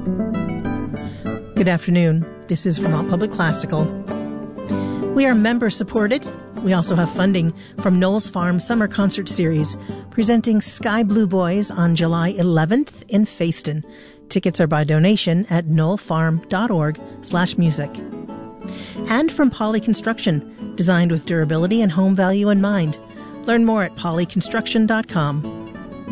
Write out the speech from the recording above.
Good afternoon. This is Vermont Public Classical. We are member-supported. We also have funding from Knowles Farm Summer Concert Series, presenting Sky Blue Boys on July 11th in Fayston. Tickets are by donation at knowlfarm.org/music. And from Poly Construction, designed with durability and home value in mind. Learn more at polyconstruction.com.